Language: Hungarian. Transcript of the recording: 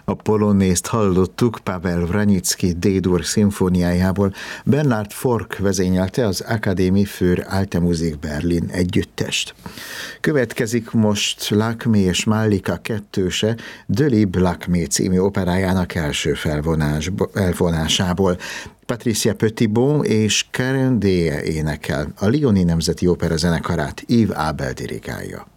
A polonészt hallottuk Pavel Wranitzky D-dur szimfóniájából. Bernhard Fork vezényelte az Akademie für Alte Musik Berlin együttest. Következik most Lakmé és Mallika kettőse De Lib Lakmé című operájának első felvonásából. Patricia Petitbon és Karen Deye énekel. A Lyoni Nemzeti Opera zenekarát Yves Abel dirigálja.